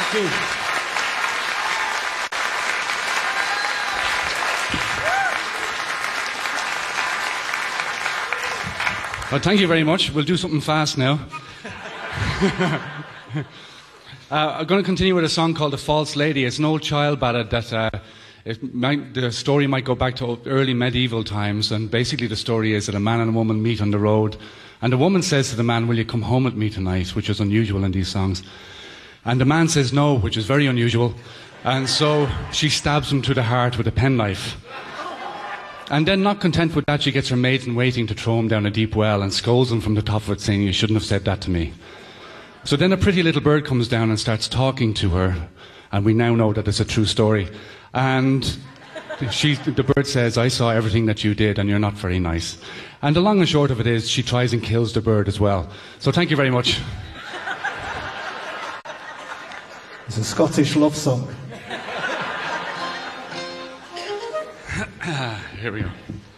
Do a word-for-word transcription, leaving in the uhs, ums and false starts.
Thank you. Well, thank you very much. We'll do something fast now. uh, I'm going to continue with a song called The False Lady. It's an old child ballad that uh, it might, the story might go back to early medieval times. And basically the story is that a man and a woman meet on the road. And the woman says to the man, "Will you come home with me tonight?" Which is unusual in these songs. And the man says no, which is very unusual. And so she stabs him to the heart with a penknife. And then, not content with that, she gets her maiden waiting to throw him down a deep well and scolds him from the top of it, saying, "You shouldn't have said that to me." So then a pretty little bird comes down and starts talking to her, and we now know that it's a true story. And she, the bird says, "I saw everything that you did, and you're not very nice." And the long and short of it is, she tries and kills the bird as well. So thank you very much. It's a Scottish love song. Here we go.